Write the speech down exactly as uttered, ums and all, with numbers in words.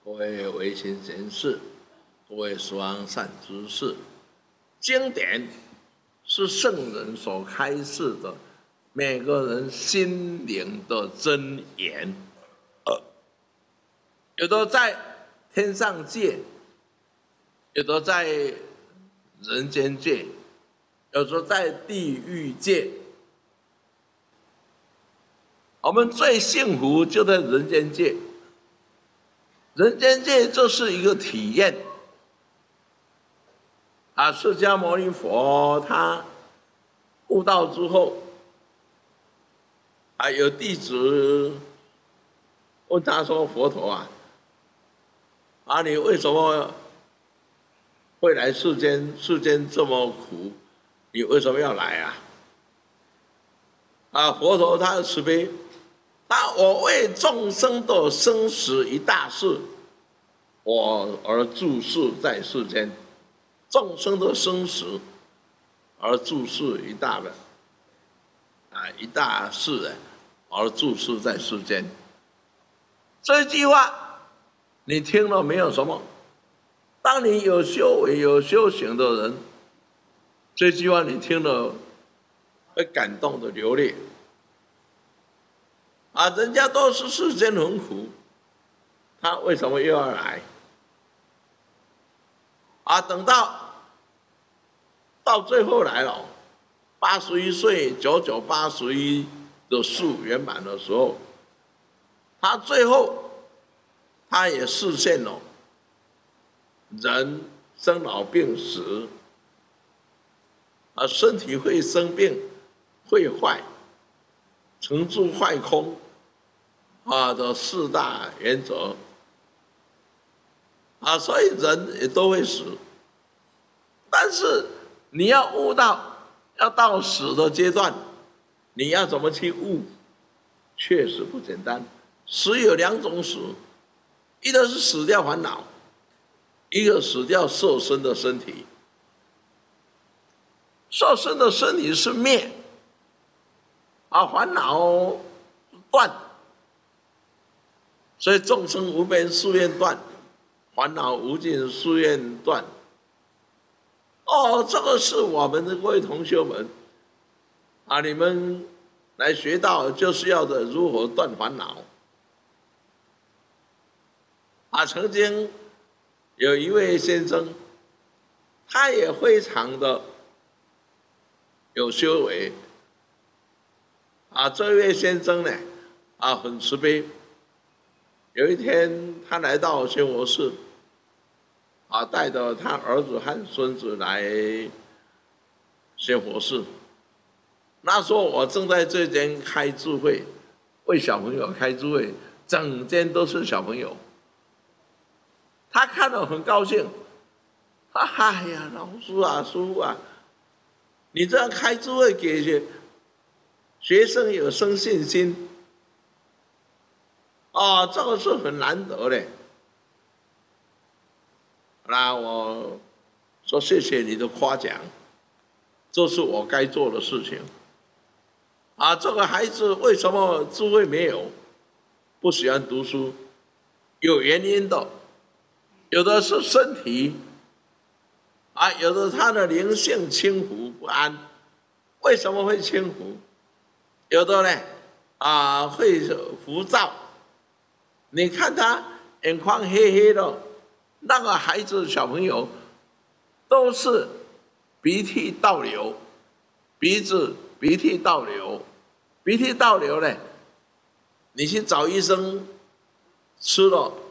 各位维新人士，各位双善知识，经典是圣人所开示的每个人心灵的真言，有的在天上界，有的在人间界，有的在地狱界。我们最幸福就在人间界，人间界就是一个体验。啊，释迦牟尼佛他悟道之后，啊，有弟子问他说：“佛陀啊，啊，你为什么会来世间？世间这么苦，你为什么要来啊？”啊，佛陀他的慈悲。他我为众生的生死一大事，我而住世在世间。众生的生死而住世一大的啊一大事而住世在世间。这句话你听了没有什么？当你有修为、有修行的人，这句话你听了会感动的流泪。啊，人家都是世间很苦，他为什么又要来？啊，等到到最后来了，八十一岁、九九八十一的数圆满的时候，他最后他也实现了人生老病死，啊，身体会生病、会坏、成住坏空。啊的四大原则啊，所以人也都会死，但是你要悟到，要到死的阶段，你要怎么去悟？确实不简单。死有两种死，一个是死掉烦恼，一个死掉受身的身体。受身的身体是灭，啊，烦恼断。所以众生无边誓愿断，烦恼无尽誓愿断。哦，这个是我们的各位同学们啊，你们来学到就是要的如何断烦恼。啊，曾经有一位先生，他也非常的有修为。啊，这位先生呢，啊，很慈悲。有一天，他来到仙佛寺，啊，带着他儿子和孙子来仙佛寺。那时候我正在这间开智慧，为小朋友开智慧，整间都是小朋友。他看了很高兴，哎呀，老师啊，师父啊，你这样开智慧给学学生有生信心。哦，这个是很难得的。那我说谢谢你的夸奖，这是我该做的事情。啊，这个孩子为什么智慧没有？不喜欢读书，有原因的。有的是身体，啊，有的他的灵性轻浮不安。为什么会轻浮？有的呢，啊，会浮躁。你看他眼眶黑黑的，那个孩子小朋友都是鼻涕倒流，鼻子鼻涕倒流，鼻涕倒流呢，你去找医生吃了